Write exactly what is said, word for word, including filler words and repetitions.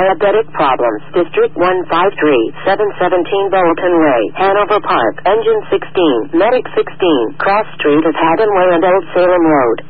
Diabetic problems. District one five three, seven seventeen Bolton Way, Hanover Park. Engine sixteen, Medic sixteen, Cross Street of Haddon Way and Old Salem Road.